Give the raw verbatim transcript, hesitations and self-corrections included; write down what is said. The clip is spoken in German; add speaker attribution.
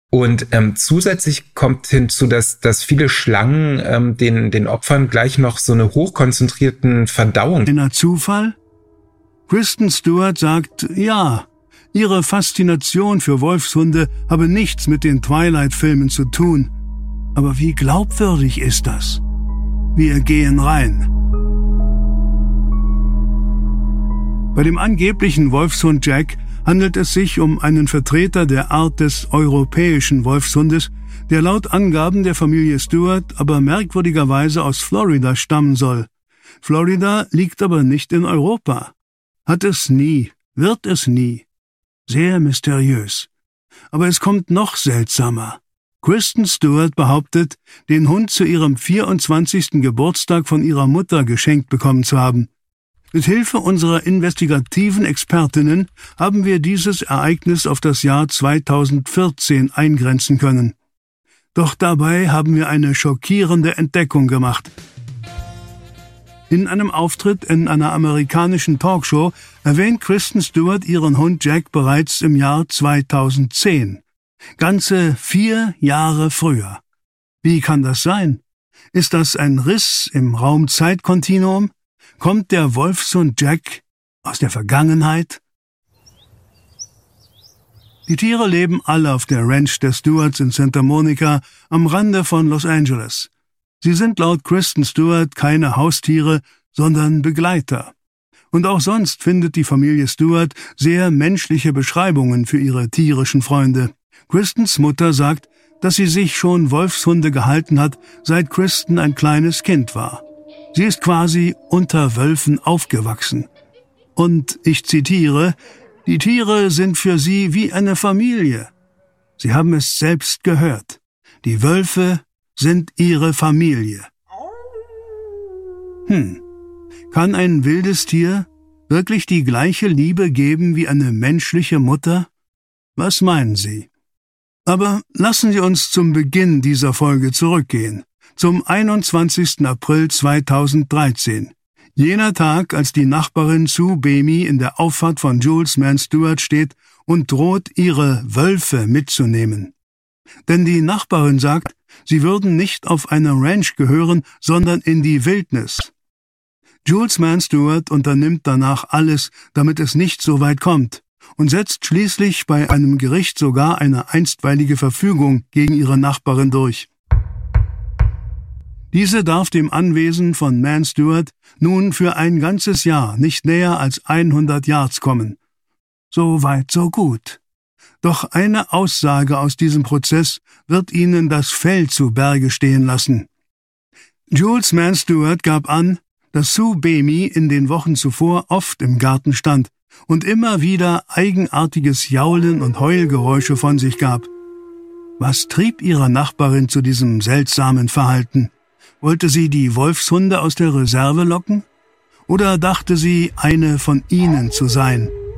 Speaker 1: Und ähm, zusätzlich kommt hinzu, dass, dass viele Schlangen ähm, den, den Opfern gleich noch so eine hochkonzentrierten Verdauung.
Speaker 2: Ein Zufall? Kristen Stewart sagt, ja, ihre Faszination für Wolfshunde habe nichts mit den Twilight-Filmen zu tun. Aber wie glaubwürdig ist das? Wir gehen rein. Bei dem angeblichen Wolfshund Jack handelt es sich um einen Vertreter der Art des europäischen Wolfshundes, der laut Angaben der Familie Stewart aber merkwürdigerweise aus Florida stammen soll. Florida liegt aber nicht in Europa. Hat es nie, wird es nie. Sehr mysteriös. Aber es kommt noch seltsamer. Kristen Stewart behauptet, den Hund zu ihrem vierundzwanzigsten Geburtstag von ihrer Mutter geschenkt bekommen zu haben. Mit Hilfe unserer investigativen Expertinnen haben wir dieses Ereignis auf das Jahr zweitausendvierzehn eingrenzen können. Doch dabei haben wir eine schockierende Entdeckung gemacht. In einem Auftritt in einer amerikanischen Talkshow erwähnt Kristen Stewart ihren Hund Jack bereits im Jahr zweitausendzehn. Ganze vier Jahre früher. Wie kann das sein? Ist das ein Riss im Raum-Zeit-Kontinuum? Kommt der Wolfshund Jack aus der Vergangenheit? Die Tiere leben alle auf der Ranch der Stewarts in Santa Monica am Rande von Los Angeles. Sie sind laut Kristen Stewart keine Haustiere, sondern Begleiter. Und auch sonst findet die Familie Stewart sehr menschliche Beschreibungen für ihre tierischen Freunde. Kristens Mutter sagt, dass sie sich schon Wolfshunde gehalten hat, seit Kristen ein kleines Kind war. Sie ist quasi unter Wölfen aufgewachsen. Und ich zitiere, die Tiere sind für sie wie eine Familie. Sie haben es selbst gehört. Die Wölfe sind ihre Familie. Hm, kann ein wildes Tier wirklich die gleiche Liebe geben wie eine menschliche Mutter? Was meinen Sie? Aber lassen Sie uns zum Beginn dieser Folge zurückgehen. Zum einundzwanzigsten April zweitausenddreizehn. Jener Tag, als die Nachbarin Sue Bamey in der Auffahrt von Jules Mann Stewart steht und droht, ihre Wölfe mitzunehmen. Denn die Nachbarin sagt, sie würden nicht auf eine Ranch gehören, sondern in die Wildnis. Jules Mann Stewart unternimmt danach alles, damit es nicht so weit kommt, und setzt schließlich bei einem Gericht sogar eine einstweilige Verfügung gegen ihre Nachbarin durch. Diese darf dem Anwesen von Mann Stewart nun für ein ganzes Jahr nicht näher als hundert Yards kommen. So weit, so gut. Doch eine Aussage aus diesem Prozess wird ihnen das Fell zu Berge stehen lassen. Jules Mann Stewart gab an, dass Sue Bamey in den Wochen zuvor oft im Garten stand und immer wieder eigenartiges Jaulen und Heulgeräusche von sich gab. Was trieb ihre Nachbarin zu diesem seltsamen Verhalten? Wollte sie die Wolfshunde aus der Reserve locken? Oder dachte sie, eine von ihnen zu sein?